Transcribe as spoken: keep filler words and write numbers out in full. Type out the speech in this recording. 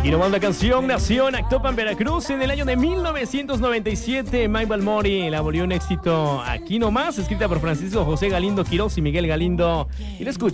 Y nomás la canción nació en Actopan, Veracruz, en el año de mil novecientos noventa y siete. Mike Balmori la volvió un éxito aquí nomás, escrita por Francisco José Galindo Quirós y Miguel Galindo. Y la escucha.